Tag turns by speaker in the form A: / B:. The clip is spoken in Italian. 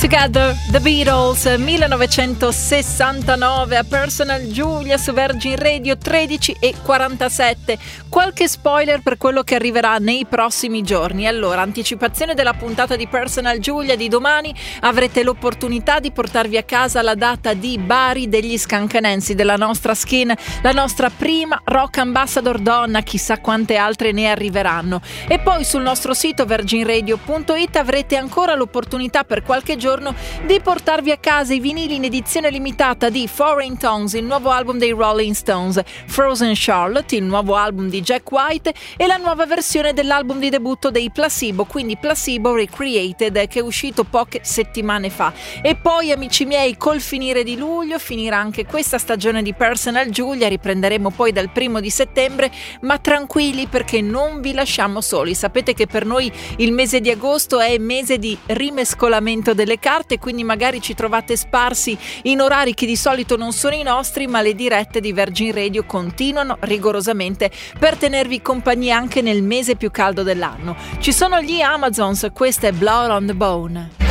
A: Together, The Beatles, 1969, a Personal Giulia su Virgin Radio, 13:47. Qualche spoiler per quello che arriverà nei prossimi giorni. Allora, anticipazione della puntata di Personal Giulia di domani, avrete l'opportunità di portarvi a casa la data di Bari degli Skunk Anansi, della nostra Skin, la nostra prima rock ambassador donna, chissà quante altre ne arriveranno. E poi sul nostro sito virginradio.it avrete ancora l'opportunità per qualche giorno di portarvi a casa i vinili in edizione limitata di Foreign Tongues, il nuovo album dei Rolling Stones, Frozen Charlotte, il nuovo album di Jack White e la nuova versione dell'album di debutto dei Placebo, quindi Placebo Recreated, che è uscito poche settimane fa. E poi, amici miei, col finire di luglio finirà anche questa stagione di Personal Giulia, riprenderemo poi dal 1 di settembre, ma tranquilli perché non vi lasciamo soli. Sapete che per noi il mese di agosto è mese di rimescolamento delle carte, quindi magari ci trovate sparsi in orari che di solito non sono i nostri, ma le dirette di Virgin Radio continuano rigorosamente per tenervi compagnia anche nel mese più caldo dell'anno. Ci sono gli Amazons, questa è Blood on the Bone.